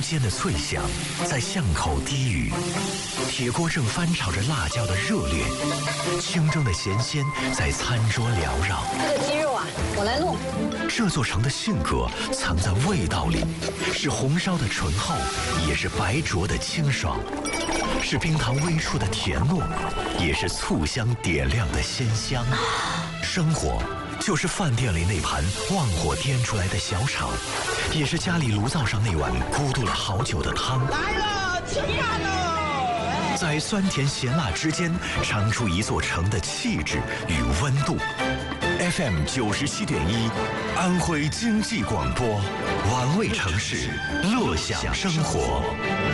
间的脆响在巷口低语，铁锅正翻炒着辣椒的热烈，清蒸的咸鲜在餐桌缭绕。 这个鸡肉啊，我来弄。 这座城的性格藏在味道里，是红烧的醇厚，也是白灼的清爽，是冰糖微出的甜糯，也是醋香点亮的鲜香。生活就是饭店里那盘旺火颠出来的小炒，也是家里炉灶上那碗咕嘟了好久的汤。 来了，吃饭喽！ 在酸甜咸辣之间，尝出一座城的气质与温度。FM 97.1，安徽经济广播，玩味城市，乐享生活。